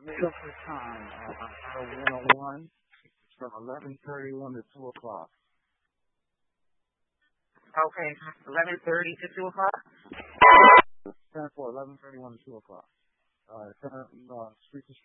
made up for time. Our 101 from 11:31 to 2 o'clock. Okay, 11:30 to 2 o'clock? 10 for 11:31 to 2 o'clock. Street to